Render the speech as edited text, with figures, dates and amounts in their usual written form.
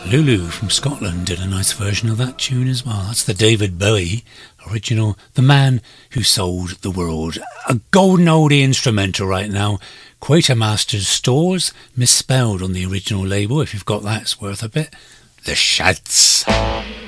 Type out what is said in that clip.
Lulu from Scotland did a nice version of that tune as well. That's the David Bowie original, The Man Who Sold the World. A golden oldie instrumental right now. Quatermaster's Stores, misspelled on the original label. If you've got that, it's worth a bit. The Shads.